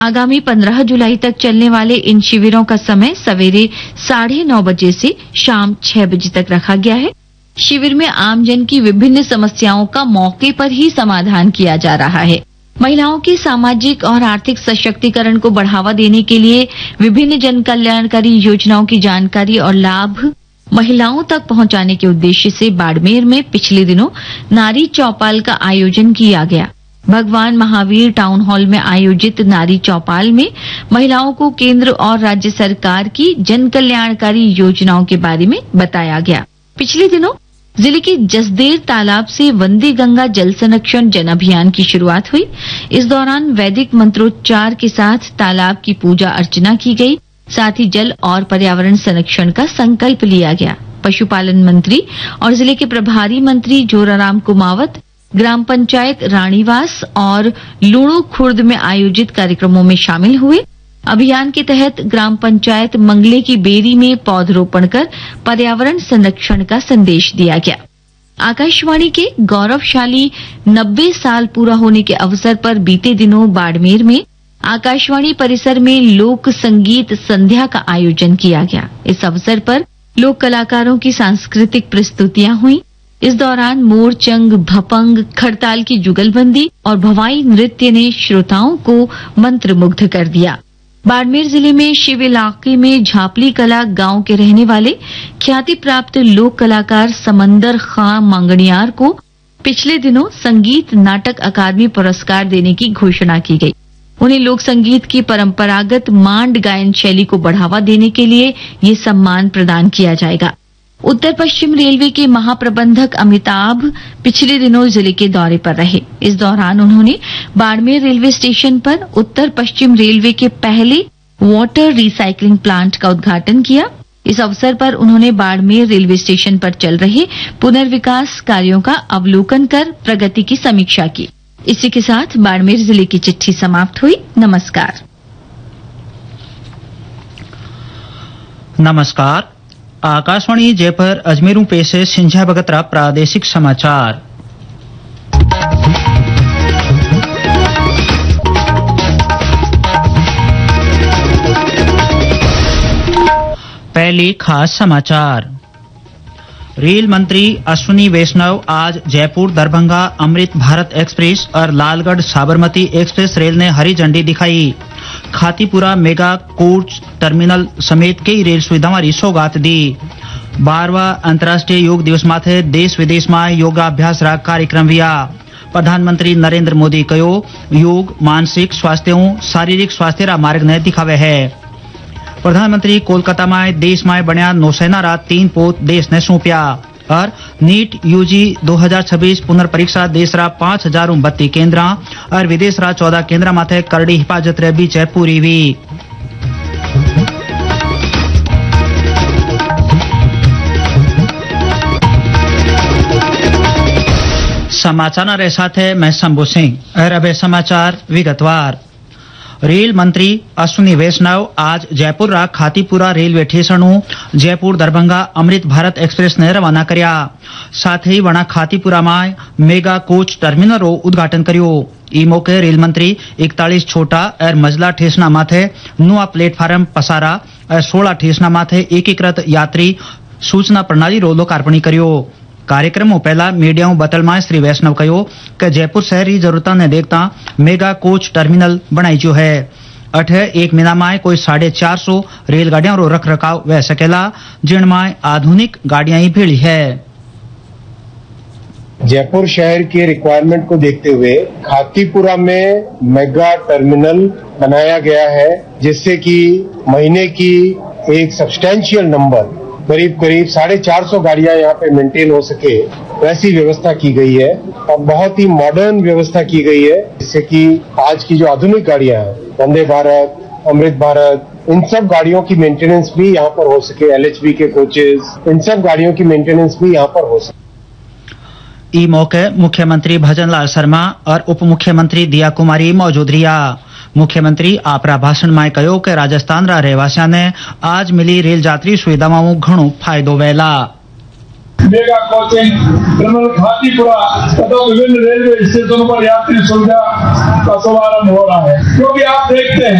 आगामी 15 जुलाई तक चलने वाले इन शिविरों का समय सवेरे 9:30 बजे से शाम 6 बजे तक रखा गया है। शिविर में आमजन की विभिन्न समस्याओं का मौके पर ही समाधान किया जा रहा है। महिलाओं के सामाजिक और आर्थिक सशक्तिकरण को बढ़ावा देने के लिए विभिन्न जन कल्याणकारी योजनाओं की जानकारी और लाभ महिलाओं तक पहुंचाने के उद्देश्य से बाड़मेर में पिछले दिनों नारी चौपाल का आयोजन किया गया। भगवान महावीर टाउन हॉल में आयोजित नारी चौपाल में महिलाओं को केंद्र और राज्य सरकार की जन कल्याणकारी योजनाओं के बारे में बताया गया। पिछले दिनों जिले के जसदेर तालाब से वंदे गंगा जल संरक्षण जन अभियान की शुरुआत हुई। इस दौरान वैदिक मंत्रोच्चार के साथ तालाब की पूजा अर्चना की गई। साथ ही जल और पर्यावरण संरक्षण का संकल्प लिया गया। पशुपालन मंत्री और जिले के प्रभारी मंत्री जोराराम कुमावत ग्राम पंचायत रानीवास और लूणू खुर्द में आयोजित कार्यक्रमों में शामिल हुए। अभियान के तहत ग्राम पंचायत मंगले की बेरी में पौधरोपण कर पर्यावरण संरक्षण का संदेश दिया गया। आकाशवाणी के गौरवशाली 90 साल पूरा होने के अवसर पर बीते दिनों बाड़मेर में आकाशवाणी परिसर में लोक संगीत संध्या का आयोजन किया गया। इस अवसर पर लोक कलाकारों की सांस्कृतिक प्रस्तुतियां हुई। इस दौरान मोरचंग, भपंग, खड़ताल की जुगलबंदी और भवाई नृत्य ने श्रोताओं को मंत्रमुग्ध कर दिया। बाड़मेर जिले में शिव इलाके में झापली कला गांव के रहने वाले ख्याति प्राप्त लोक कलाकार समंदर खां मांगणियार को पिछले दिनों संगीत नाटक अकादमी पुरस्कार देने की घोषणा की गई। उन्हें लोक संगीत की परंपरागत मांड गायन शैली को बढ़ावा देने के लिए ये सम्मान प्रदान किया जाएगा। उत्तर पश्चिम रेलवे के महाप्रबंधक अमिताभ पिछले दिनों जिले के दौरे पर रहे। इस दौरान उन्होंने बाड़मेर रेलवे स्टेशन पर उत्तर पश्चिम रेलवे के पहले वाटर रिसाइकलिंग प्लांट का उद्घाटन किया। इस अवसर पर उन्होंने बाड़मेर रेलवे स्टेशन पर चल रहे पुनर्विकास कार्यों का अवलोकन कर प्रगति की समीक्षा की। इसी के साथ बाड़मेर जिले की चिट्ठी समाप्त हुई। नमस्कार। आकाशवाणी जयपुर अजमेरू पेश है सिंझा बगतरा प्रादेशिक समाचार। पहले खास समाचार। रेल मंत्री अश्विनी वैष्णव आज जयपुर दरभंगा अमृत भारत एक्सप्रेस और लालगढ़ साबरमती एक्सप्रेस रेल ने हरी झंडी दिखाई। खातीपुरा मेगा कोच टर्मिनल समेत कई रेल सुविधाओं सौगात दी। 12वां अंतर्राष्ट्रीय योग दिवस माथे देश विदेश में योगाभ्यास रा कार्यक्रम हुआ। प्रधानमंत्री नरेंद्र मोदी कहो योग मानसिक स्वास्थ्य शारीरिक स्वास्थ्य रा मार्ग ने दिखावे है। प्रधानमंत्री कोलकाता में देश में बनिया नौसेना रा 3 पोत देश ने सौंप्या। और नीट यूजी 2026 पुनर्परीक्षा देश रा 5032 केंद्र और विदेश रा 14 केंद्र माथे करड़ी हिफाजत रे बीच पूरी हुई। समाचार रे साथे मैं शंभू सिंह और अब समाचार विगतवार। रेल मंत्री अश्विनी वैष्णव आज जयपुर रा Khatipura railway station Jaipur Darbhanga Amrit Bharat express ने रवाना कर्या। साथ ही वणा खातीपुरा में मेगा कोच टर्मिनल रो उद्घाटन कर्यो। ई मौके रेल मंत्री 41 छोटा और मजला स्टेशन माथे नुआ प्लेटफार्म पसारा और 16 स्टेशन माथे एकीकृत यात्री सूचना प्रणाली रो लोकार्पण कर्यो। कार्यक्रम पहला मीडिया बतल में श्री वैष्णव कहो कि जयपुर शहरी जरूरतों ने देखता मेगा कोच टर्मिनल बनाई जो है। अठे एक महीना में कोई 450 रेलगाड़ियों रो रख रखाव वह सकेला जिनमें आधुनिक गाड़ियां ही भीड़ी है। जयपुर शहर के रिक्वायरमेंट को देखते हुए खातीपुरा में मेगा टर्मिनल बनाया गया है, जिससे कि महीने की एक सब्सटैंशियल नंबर करीब 450 गाड़ियां यहाँ पे मेंटेन हो सके वैसी व्यवस्था की गई है। और बहुत ही मॉडर्न व्यवस्था की गई है, जिससे कि आज की जो आधुनिक गाड़ियां हैं वंदे भारत, अमृत भारत, इन सब गाड़ियों की मेंटेनेंस भी यहाँ पर हो सके। LHB के कोचेस, इन सब गाड़ियों की मेंटेनेंस भी यहाँ पर हो सके। ई मौके मुख्यमंत्री भजन लाल शर्मा और उप मुख्यमंत्री दिया कुमारी मौजूद रिया। मुख्यमंत्री आपरा भाषण में कहो कि राजस्थान रा रहवासियों ने आज मिली रेल यात्री सुविधाओं घणो फायदो वेला। मेगा कोचिंग टर्मिनल खातीपुरा तथा विभिन्न रेलवे स्टेशनों पर यात्री सुविधा का शुभारंभ हो रहा है, क्योंकि आप देखते हैं